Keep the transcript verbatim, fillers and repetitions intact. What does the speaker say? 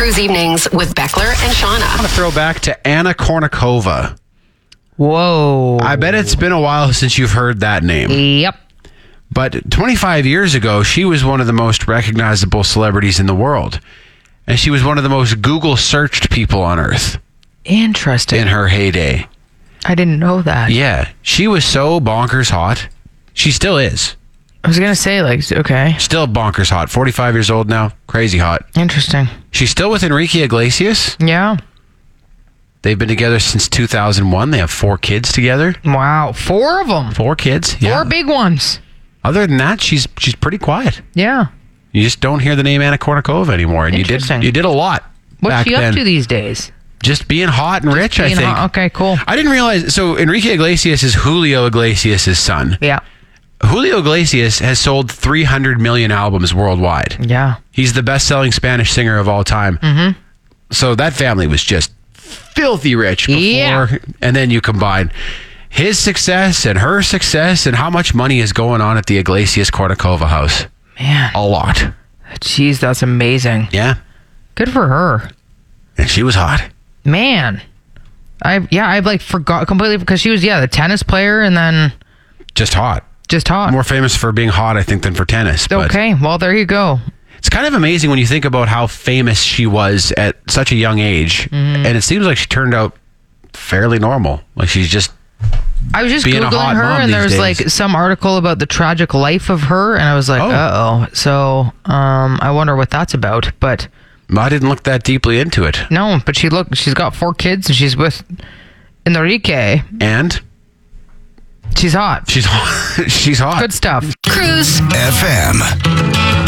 Cruise Evenings with Beckler and Shauna. I want to throw back to Anna Kournikova. Whoa. I bet it's been a while since you've heard that name. Yep. But twenty-five years ago, she was one of the most recognizable celebrities in the world. And she was one of the most Google searched people on earth Interesting. in her heyday. I didn't know that. Yeah. She was so bonkers hot. She still is. I was going to say, like, okay. Still bonkers hot. forty-five years old now. Crazy hot. Interesting. She's still with Enrique Iglesias. Yeah. They've been together since two thousand one. They have four kids together. Wow. Four of them. Four kids. Yeah. Four big ones. Other than that, she's she's pretty quiet. Yeah. You just don't hear the name Anna Kournikova anymore. And you did Interesting. you did a lot What's back she up then. to these days? Just being hot and rich, I Being think. hot- Okay, cool. I didn't realize. So Enrique Iglesias is Julio Iglesias' son. Yeah. Julio Iglesias has sold three hundred million albums worldwide. Yeah. He's the best-selling Spanish singer of all time. Mm-hmm. So that family was just filthy rich before. Yeah. And then you combine his success and her success and how much money is going on at the Iglesias Kournikova house. Man. A lot. Jeez, that's amazing. Yeah. Good for her. And she was hot. Man. I yeah, I like forgot completely because she was yeah, the tennis player and then Just hot. just hot. More famous for being hot, I think, than for tennis. But Okay, well there you go. it's kind of amazing when you think about how famous she was at such a young age. Mm-hmm. And it seems like she turned out fairly normal. Like she's just I was just Being a hot Googling her mom and there these was days. like some article about the tragic life of her and I was like, Oh. uh oh. So um I wonder what that's about. But I didn't look that deeply into it. no, but she look she's got four kids and she's with Enrique. And She's hot. she's hot. she's hot. Good stuff. Cruise F M.